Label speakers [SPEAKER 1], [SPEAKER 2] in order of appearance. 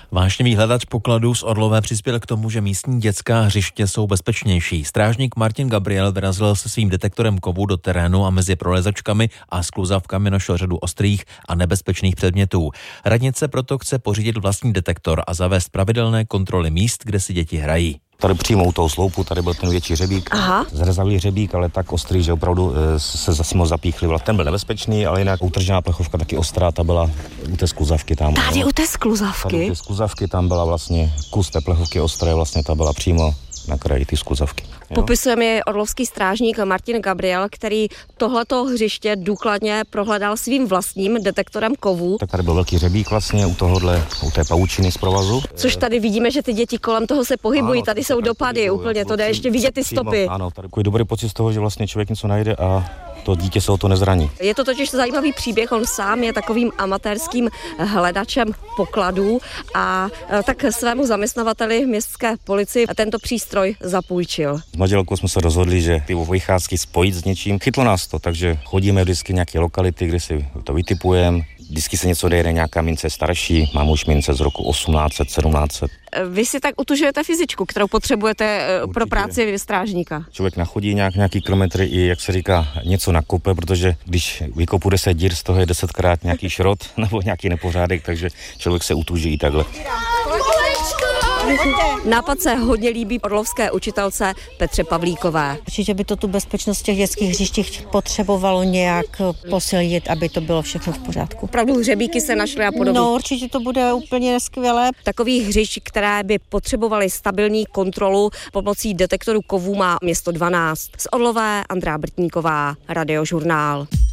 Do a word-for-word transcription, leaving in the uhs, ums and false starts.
[SPEAKER 1] Vášnivý hledač pokladů z Orlové přispěl k tomu, že místní dětská hřiště jsou bezpečnější. Strážník Martin Gabriel vyrazil se svým detektorem kovů do terénu a mezi prolezačkami a skluzavkami našel řadu ostrých a nebezpečných předmětů. Radnice proto chce pořídit vlastní detektor a zavést pravidelné kontroly míst, kde si děti hrají.
[SPEAKER 2] Tady přímo u toho sloupu, tady byl ten větší hřebík,
[SPEAKER 3] Aha.
[SPEAKER 2] zrezavý hřebík, ale tak ostrý, že opravdu e, se zase moc zapíchli. Ten byl nebezpečný, ale jinak utržená plechovka taky ostrá, ta byla u té skluzavky tam.
[SPEAKER 3] Tady
[SPEAKER 2] no.
[SPEAKER 3] u té skluzavky?
[SPEAKER 2] Tady u té skluzavky tam byla vlastně kus té plechovky ostré, vlastně ta byla přímo na kraji ty skluzavky.
[SPEAKER 3] Popisuje mi orlovský strážník Martin Gabriel, který tohleto hřiště důkladně prohledal svým vlastním detektorem kovů.
[SPEAKER 2] Tak tady byl velký hřebík vlastně u tohohle, u té pavučiny z provazu.
[SPEAKER 3] Což tady vidíme, že ty děti kolem toho se pohybují,
[SPEAKER 2] ano,
[SPEAKER 3] tady jsou dopady
[SPEAKER 2] pohybují,
[SPEAKER 3] úplně, to jde
[SPEAKER 2] přímo,
[SPEAKER 3] ještě vidět ty
[SPEAKER 2] přímo,
[SPEAKER 3] stopy.
[SPEAKER 2] Ano, tady je dobrý pocit z toho, že vlastně člověk něco najde a to dítě se o to nezraní.
[SPEAKER 3] Je to totiž zajímavý příběh, on sám je takovým amatérským hledačem pokladů a tak svému zaměstnavateli městské policii tento přístroj zapůjčil.
[SPEAKER 2] S manželkou jsme se rozhodli, že ty vycházky spojit s něčím. Chytlo nás to, takže chodíme vždycky nějaké lokality, kde si to vytipujeme. Vždycky se něco dejde, nějaká mince starší, mám už mince z roku osmnáct set, sedmnáct set.
[SPEAKER 3] Vy si tak utužujete fyzičku, kterou potřebujete
[SPEAKER 2] Určitě.
[SPEAKER 3] Pro práci strážníka.
[SPEAKER 2] Člověk nachodí nějak, nějaký kilometry i, jak se říká, něco nakope, protože když vykopu deset dír, z toho je desetkrát nějaký šrot nebo nějaký nepořádek, takže člověk se utuží i takhle.
[SPEAKER 3] Nápad se hodně líbí orlovské učitelce Petře Pavlíkové.
[SPEAKER 4] Určitě by to tu bezpečnost těch dětských hřištích potřebovalo nějak posilit, aby to bylo všechno v pořádku.
[SPEAKER 3] Opravdu hřebíky se našly a podobně.
[SPEAKER 4] No, určitě to bude úplně skvělé.
[SPEAKER 3] Takových hřišť, které by potřebovaly stabilní kontrolu pomocí detektoru kovů, má město dvanáct. Z Orlové Andrea Brtníková, Radiožurnál.